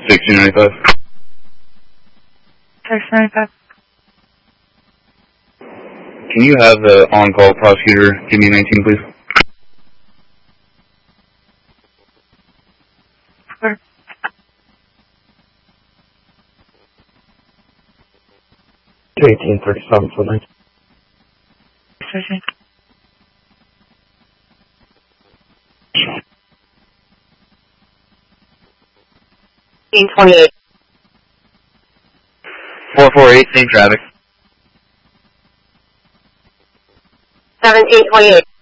1695. 1695. Can you have the on-call prosecutor give me 19, please? Sure. To 1837 for 19. 1828. 448, same traffic. 1728.